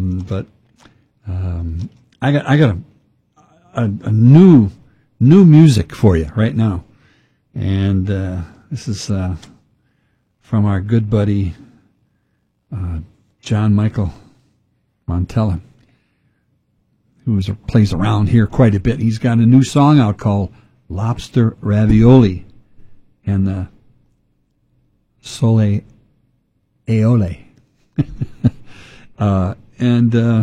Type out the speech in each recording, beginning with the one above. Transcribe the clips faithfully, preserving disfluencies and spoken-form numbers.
Um, but um, I got I got a, a, a new new music for you right now, and uh, this is uh, from our good buddy uh, John Michael Montella, who is, plays around here quite a bit. He's got a new song out called Lobster Ravioli and the Sole Aiole. uh, and uh,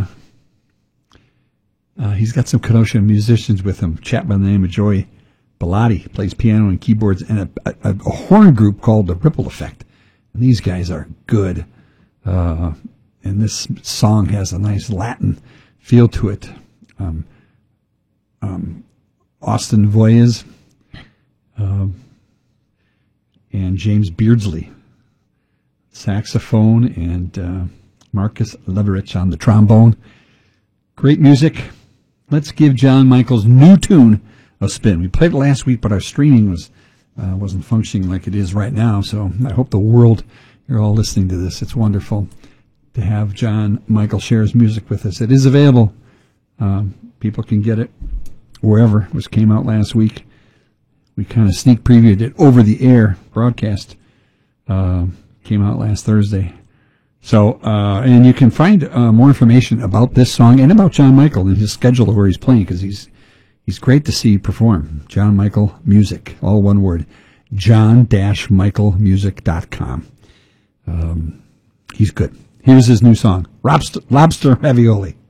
uh, he's got some Kenosha musicians with him. A chap by the name of Joey Bellotti plays piano and keyboards, and a, a, a horn group called the Ripple Effect. And these guys are good. Uh, and this song has a nice Latin feel to it. Um, um, Austin Voyes uh, and James Beardsley, saxophone, and uh, Marcus Leverich on the trombone. Great music. Let's give John Michael's new tune a spin. We played it last week, but our streaming was uh, wasn't functioning like it is right now. So I hope the world, you're all listening to this. It's wonderful to have John Michael share his music with us. It is available. Um, people can get it wherever. It was came out last week. We kind of sneak previewed it over the air broadcast. Uh, came out last Thursday. So, uh, and you can find uh, more information about this song and about John Michael and his schedule of where he's playing, because he's he's great to see perform. John Michael Music, all one word. john dash michael music dot com. Um, he's good. Here's his new song, Lobster, Lobster Ravioli.